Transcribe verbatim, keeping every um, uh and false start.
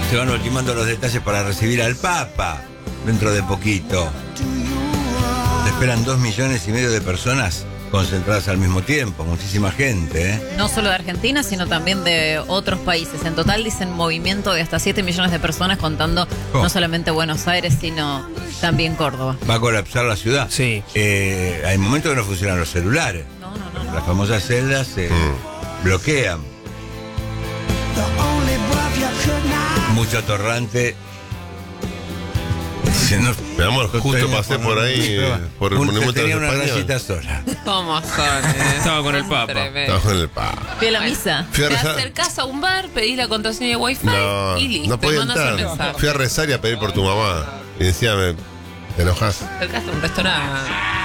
Se van ultimando los detalles para recibir al Papa dentro de poquito. Se esperan dos millones y medio de personas concentradas al mismo tiempo, muchísima gente, ¿eh? No solo de Argentina, sino también de otros países. En total dicen movimiento de hasta siete millones de personas, contando Oh. no solamente Buenos Aires, sino también Córdoba. Va a colapsar la ciudad. Sí. Eh, hay momentos que no funcionan los celulares. No, no, no. no. Las famosas celdas se Mm. bloquean. Mucho atorrante. Se nos- Mi amor, justo Estoy pasé por ahí, prueba. eh, por el Un- monumento tenía de una España. rayita sola. ¿Cómo son? eh? Estaba con el Papa. Tremendo. Estaba con el pa. Fui a la misa. Fui a Te rezar. acercás a un bar, pedís la contraseña de Wi-Fi No, y listo. no podía mandas el entrar. mensaje. Fui a rezar y a pedir por tu mamá. Y decía, me, te enojas. Te acercaste a un restaurante.